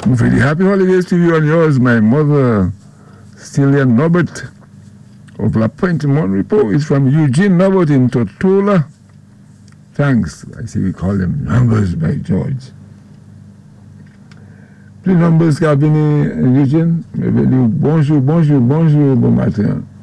Very happy holidays to you and yours. My mother, Stilian Norbert of La Pointe Monrepo, is from Eugene Norbert in Tortola. Thanks. I see we call them numbers by George. Plus numbers, Cabini, Eugene. Bonjour, bonjour, bonjour, bon matin.